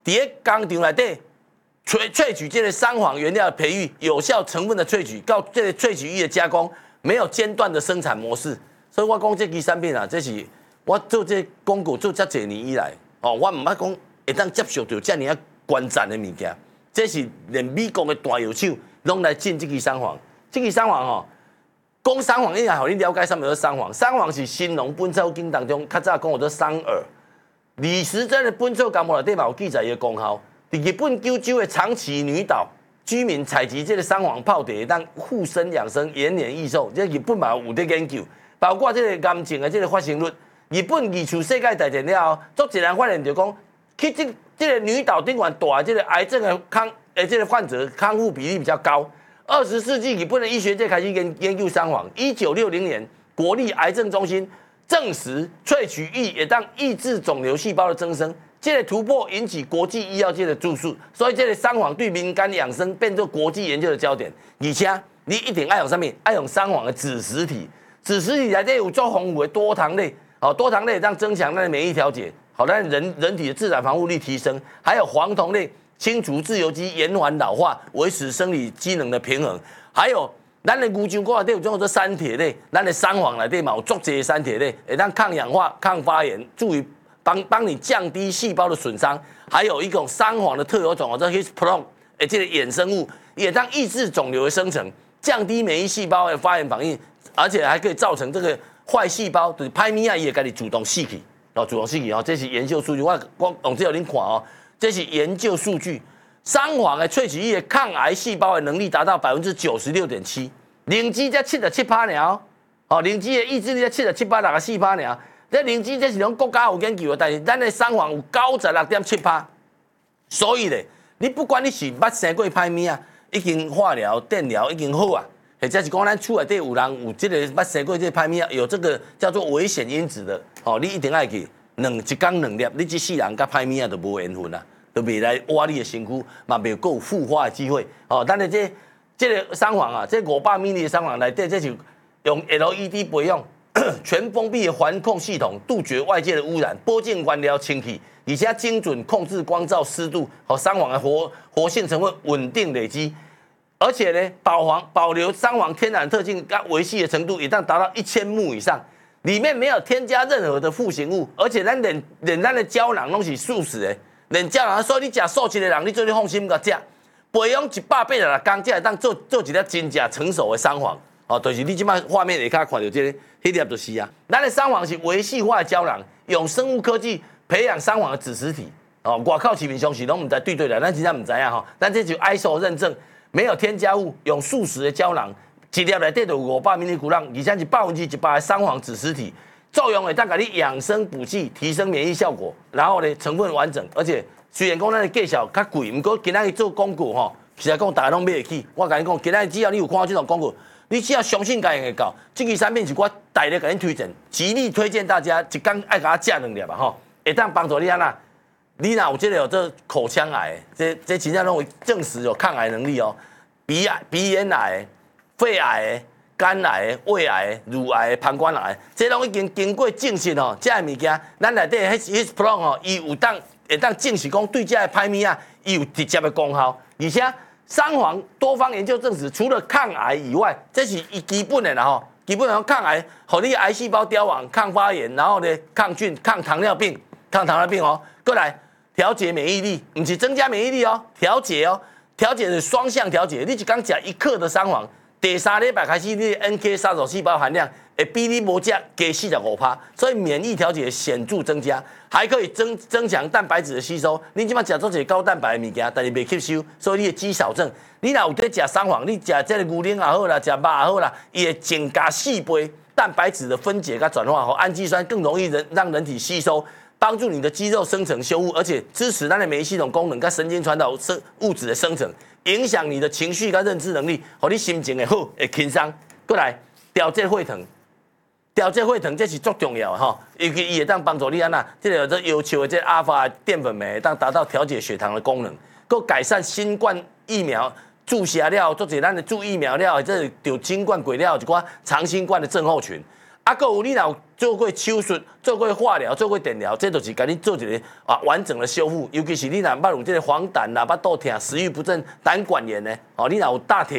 伫个工厂内底萃取这个三黄原料的培育，有效成分的萃取，到这个萃取液的加工，没有间断的生产模式。所以我讲这支产品啊，这是我做这广告做遮侪年以来，哦，我唔捌讲会当接受到遮尔啊关键的物件。这是连美国的大药厂拢来进这支三黄。这支三黄吼，讲三黄，应该互你了解什么叫三黄。三黄是《新农本草经》当中较早讲做桑耳。李时珍的《本草纲目》内底嘛有记载伊的功效。伫日本九州的长崎女岛居民采集这个三黄泡茶，当护身养生、延年益寿。这日本嘛有在研究，包括这个癌症的这个发生率。日本移除世界大战了后，足侪人发现就讲，去这个女岛顶管大这个癌症的这个患者康复比例比较高。20世纪日本的医学界开始研究三黄。1960年，国立癌症中心证实萃取液也当抑制肿瘤细胞的增生。这个突破引起国际医药界的注视，所以这个三黄对民间养生变作国际研究的焦点。而且你一定爱用什么？爱用三黄的子实体，子实体内底有做丰富的多糖类，哦，多糖类让增强它的免疫调节，好让人体的自然防护力提升。还有黄酮类清除自由基，延缓老化，维持生理机能的平衡。还有咱的牛樟果内底有种叫做三铁类，咱的三黄内底嘛有足侪三铁类，会当抗氧化、抗发炎，助于帮你降低细胞的损伤，还有一种三黄的特有种，叫 Hispron， 这个衍生物也当抑制肿瘤的生成，降低免疫细胞的发炎反应，而且还可以造成这个坏细胞就是歹物也会给你主动死去，哦，主动死去哦，这是研究数据，我用这个恁看哦，这是研究数据，三黄的萃取液抗癌细胞的能力达到96.7%，灵芝才77%呢，哦，灵芝的抑制力才77%，64%呢。这灵芝这是种国家有研究的，但是咱的三黄有96.7%，所以咧，你不管你是捌生过歹物啊，已经化疗、电疗已经好啊，或者是讲咱厝内底有人有这个捌生过这个歹物啊，有这个叫做危险因子的，哦，你一定爱去一缸2粒，你这世人甲歹物啊都无缘分啦，都未来挖你的身躯，嘛袂够有复发的机会，哦，咱的这个三黄啊，这500 ml 的三黄内底，这是用 LED 培养。全封闭的环控系统，杜绝外界的污染，波镜原料清气，而且精准控制光照、湿度和三黄的活性成分稳定累积，而且呢，保留三黄天然特性跟维系的程度，也当达到1000目以上，里面没有添加任何的复形物，而且咱连咱的胶囊拢是素食的，连胶囊，所以你食素食的人，你做你放心甲食，培养186天，才会当做一粒真正成熟的三黄。哦，就是你即摆画面下看到这个，迄粒就是啊。咱的三黄是微细化的胶囊，用生物科技培养三黄的子实体。哦，外口市面上是拢唔知对啦，咱真正唔知影吼。咱这就 ISO 认证，没有添加物，用素食的胶囊，一粒内底就有500 mg，而且是100%的三黄子实体，作用会当甲你养生补气，提升免疫效果。然后呢，成分完整，而且虽然讲咱的价小较贵，不过今仔做广告吼，实在讲大家拢买得起。我甲你讲，今仔只要你有看到这种广告。你只要相信，家用会到。这个产品是我大力给您推荐，极力推荐大家一天爱给它食2粒吧，吼，会当帮助你安那。你若有这个有这口腔癌，这真正拢证实有抗癌能力哦。鼻咽癌、肺癌、肝癌、胃癌、乳癌、膀胱癌，这拢已经经过证实哦。这物件，咱内底迄 Hispron 哦，伊有会当证实讲对这歹物啊，伊有直接的功效，而且。三黄多方研究证实，除了抗癌以外，这是基本的啦吼。基本上抗癌，互你癌细胞凋亡、抗发炎，然后呢抗菌、抗糖尿病哦。过来调节免疫力，不是增加免疫力哦，调节哦，调节是双向调节。你一刚食1克的三黄，第3礼拜开始，你的 NK 杀手细胞含量会比你无食加45%，所以免疫调节显著增加。还可以增强蛋白质的吸收。你即马食做一个高蛋白的物件，但是袂吸收，所以你的肌少症。你若有在食三黄，你食这个牛奶也好啦，食肉也好啦，伊会增加4倍蛋白质的分解跟转化，和氨基酸更容易让人体吸收，帮助你的肌肉生成修复，而且支持咱的免疫系统功能跟神经传导物质的生成，影响你的情绪跟认知能力，和你心情会好，会轻松。过来调节血糖。调节血糖这是足重要的吼，尤其伊会当帮助你安那，这个有这要求的这阿尔法淀粉酶，当达到调节血糖的功能，够改善新冠疫苗注射了，做者咱的注疫苗了，这有新冠过了一寡长新冠的症候群， 啊，还有你若有做过手术、做过化疗、做过电疗，这就是甲你做一个完整的修复。尤其是你若捌有这个黄疸啦、巴肚痛、食欲不振、胆管炎呢，你若有大铁。